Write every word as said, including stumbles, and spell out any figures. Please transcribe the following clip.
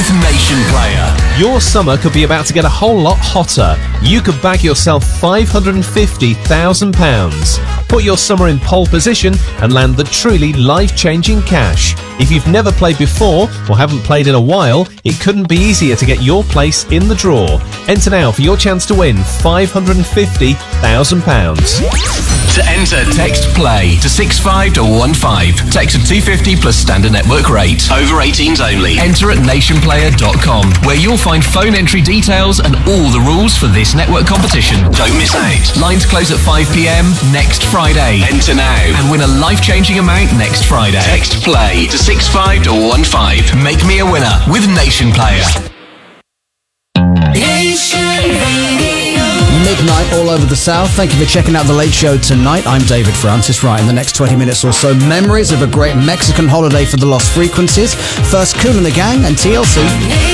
with Nation Player. Your summer could be about to get a whole lot hotter. You could bag yourself five hundred fifty thousand pounds. Put your summer in pole position and land the truly life-changing cash. If you've never played before or haven't played in a while, it couldn't be easier to get your place in the draw. Enter now for your chance to win five hundred fifty thousand pounds. To enter, text PLAY to six five one five. Text to two fifty plus standard network rate. Over eighteens only. Enter at nation player dot com, where you'll find phone entry details and all the rules for this network competition. Don't miss out. Lines close at five p.m. next Friday. Enter now and win a life-changing amount next Friday. Text PLAY to six five one five. Make me a winner with Nation Player. Midnight all over the South. Thank you for checking out The Late Show tonight. I'm David Francis. Right, in the next twenty minutes or so, memories of a great Mexican holiday for the Lost Frequencies. First, Kool and the Gang and T L C.